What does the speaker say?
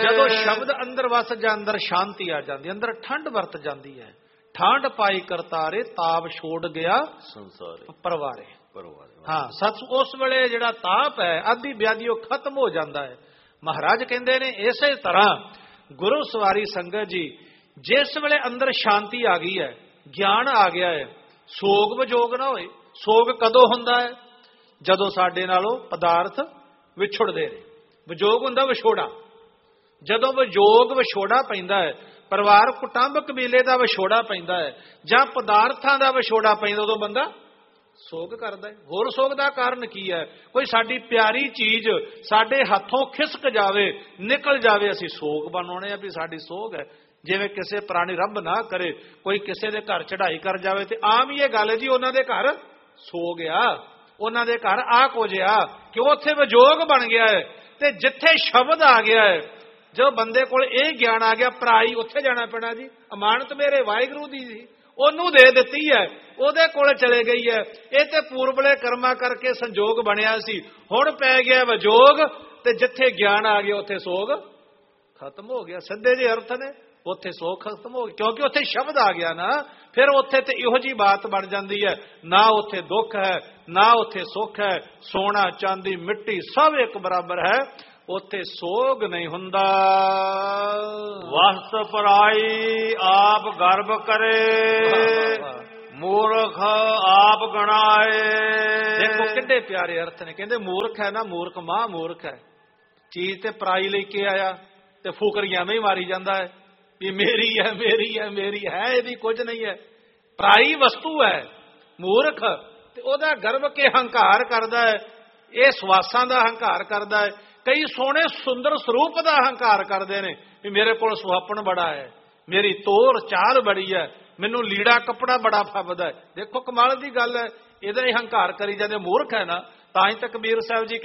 ਜਦੋਂ ਸ਼ਬਦ ਅੰਦਰ ਵਸ ਜਾ ਅੰਦਰ ਸ਼ਾਂਤੀ ਆ ਜਾਂਦੀ, ਅੰਦਰ ਠੰਡ ਵਰਤ ਜਾਂਦੀ ਹੈ। ਠੰਡ ਪਾਈ ਕਰਤਾਰੇ ਤਾਪ ਛੋੜ ਗਿਆ ਸੰਸਾਰੇ ਪਰਵਾਰੇ। ਹਾਂ ਸੱਚ ਉਸ ਵੇਲੇ ਜਿਹੜਾ ਤਾਪ ਹੈ ਆਦੀ ਵਿਆਧੀ ਉਹ ਖਤਮ ਹੋ ਜਾਂਦਾ ਹੈ। ਮਹਾਰਾਜ ਕਹਿੰਦੇ ਨੇ ਇਸੇ ਤਰ੍ਹਾਂ ਗੁਰੂ ਸਵਾਰੀ ਸੰਗਤ ਜੀ ਜਿਸ ਵੇਲੇ ਅੰਦਰ ਸ਼ਾਂਤੀ ਆ ਗਈ ਹੈ, ਗਿਆਨ ਆ ਗਿਆ ਹੈ, ਸੋਗ ਵਿਜੋਗ ਨਾ ਹੋਏ। ਸੋਗ ਕਦੋਂ ਹੁੰਦਾ ਹੈ? ਜਦੋਂ ਸਾਡੇ ਨਾਲੋਂ ਪਦਾਰਥ ਵਿਛੜਦੇ ਨੇ। ਵਿਜੋਗ ਹੁੰਦਾ ਵਿਛੋੜਾ। ਜਦੋਂ ਵਿਜੋਗ ਵਿਛੋੜਾ ਪੈਂਦਾ ਹੈ, ਪਰਿਵਾਰ ਕੁਟੁੰਬ ਕਬੀਲੇ ਦਾ ਵਿਛੋੜਾ ਪੈਂਦਾ ਹੈ ਜਾਂ ਪਦਾਰਥਾਂ ਦਾ ਵਿਛੋੜਾ ਪੈਂਦਾ, ਉਦੋਂ ਬੰਦਾ ਸੋਗ ਕਰਦਾ ਹੈ। ਹੋਰ ਸੋਗ ਦਾ ਕਾਰਨ ਕੀ ਹੈ? ਕੋਈ ਸਾਡੀ ਪਿਆਰੀ ਚੀਜ਼ ਸਾਡੇ ਹੱਥੋਂ ਖਿਸਕ ਜਾਵੇ, ਨਿਕਲ ਜਾਵੇ, ਅਸੀਂ ਸੋਗ ਬਣਾਉਣੇ ਆ ਵੀ ਸਾਡੀ ਸੋਗ ਹੈ। ਜਿਵੇਂ ਕਿਸੇ ਪ੍ਰਾਣੀ ਰੱਬ ਨਾ ਕਰੇ ਕੋਈ ਕਿਸੇ ਦੇ ਘਰ ਚੜ੍ਹਾਈ ਕਰ ਜਾਵੇ ਤੇ ਆਮ ਹੀ ਇਹ ਗੱਲ ਹੈ ਜੀ ਉਹਨਾਂ ਦੇ ਘਰ ਸੋ ਗਿਆ, ਉਹਨਾਂ ਦੇ ਘਰ ਆ ਕੁਝ ਆ, ਕਿਉਂ? ਉੱਥੇ ਵਿਜੋਗ ਬਣ ਗਿਆ ਹੈ। ਤੇ ਜਿੱਥੇ ਸ਼ਬਦ ਆ ਗਿਆ ਹੈ, ਜੋ ਬੰਦੇ ਕੋਲ ਇਹ ਗਿਆਨ ਆ ਗਿਆ, ਪਰਾਈ ਉੱਥੇ ਜਾਣਾ ਪੈਣਾ ਜੀ। ਅਮਾਨਤ ਮੇਰੇ ਵਾਹਿਗੁਰੂ ਦੀ ਸੀ, ਉਹਨੂੰ ਦੇ ਦਿੱਤੀ ਹੈ, ਉਹਦੇ ਕੋਲ ਚਲੇ ਗਈ ਹੈ। ਇਹ ਤੇ ਪੂਰਬਲੇ ਕਰਮਾਂ ਕਰਕੇ ਸੰਜੋਗ ਬਣਿਆ ਸੀ, ਹੁਣ ਪੈ ਗਿਆ ਵਿਜੋਗ ਤੇ ਜਿੱਥੇ ਗਿਆਨ ਆ ਗਿਆ ਉੱਥੇ ਸੋਗ ਖਤਮ ਹੋ ਗਿਆ। ਸਿੱਧੇ ਜਿਹੇ ਅਰਥ ਨੇ, ਉੱਥੇ ਸੋਗ ਖਤਮ ਹੋ ਗਿਆ ਕਿਉਂਕਿ ਉੱਥੇ ਸ਼ਬਦ ਆ ਗਿਆ ਨਾ। ਫਿਰ ਉੱਥੇ ਤੇ ਇਹੋ ਜਿਹੀ ਬਾਤ ਬਣ ਜਾਂਦੀ ਹੈ, ਨਾ ਉੱਥੇ ਦੁੱਖ ਹੈ ਨਾ ਉੱਥੇ ਸੁੱਖ ਹੈ। ਸੋਨਾ ਚਾਂਦੀ ਮਿੱਟੀ ਸਭ ਇੱਕ ਬਰਾਬਰ ਹੈ, ਉੱਥੇ ਸੋਗ ਨਹੀਂ ਹੁੰਦਾ। ਵਸਤ ਪਰਾਈ ਆਪ ਗਰਭ ਕਰੇ, ਮੂਰਖ ਆਪ ਗਣਾਏ। ਦੇਖੋ ਕਿੰਨੇ ਪਿਆਰੇ ਅਰਥ ਨੇ। ਕਹਿੰਦੇ ਮੂਰਖ ਹੈ ਨਾ, ਮੂਰਖ ਮਹਾ ਮੂਰਖ ਹੈ। ਚੀਜ਼ ਤੇ ਪਰਾਈ ਲੈ ਕੇ ਆਇਆ ਤੇ ਫੁਕਰੀਆਂ ਵਿੱਚ ਹੀ ਮਾਰੀ ਜਾਂਦਾ ਹੈ ਵੀ ਮੇਰੀ ਹੈ ਮੇਰੀ ਹੈ ਮੇਰੀ ਹੈ, ਇਹਦੀ ਕੁਝ ਨਹੀਂ ਹੈ। ਪਰਾਈ ਵਸਤੂ ਹੈ। ਮੂਰਖ ਤੇ ਉਹਦਾ ਗਰਭ ਕੇ ਹੰਕਾਰ ਕਰਦਾ ਹੈ, ਇਹ ਸਵਾਸਾਂ ਦਾ ਹੰਕਾਰ ਕਰਦਾ ਹੈ। ਕਈ ਸੋਹਣੇ ਸੁੰਦਰ ਸਰੂਪ ਦਾ ਹੰਕਾਰ ਕਰਦੇ ਨੇ ਵੀ ਮੇਰੇ ਕੋਲ ਸੁਹੱਪਣ ਬੜਾ ਹੈ, ਮੇਰੀ ਤੋਰ ਚਾਲ ਬੜੀ ਹੈ, ਮੈਨੂੰ ਲੀੜਾ ਕੱਪੜਾ ਬੜਾ ਫੱਬਦਾ ਹੈ। ਦੇਖੋ ਕਮਾਲ ਦੀ ਗੱਲ ਹੈ, ਇਹਦਾ ਹੀ ਹੰਕਾਰ ਕਰੀ ਜਾਂਦੇ। ਮੂਰਖ ਹੈ ਨਾ। ਤਾਂ ਹੀ ਤਾਂ ਕਬੀਰ ਸਾਹਿਬ ਜੀ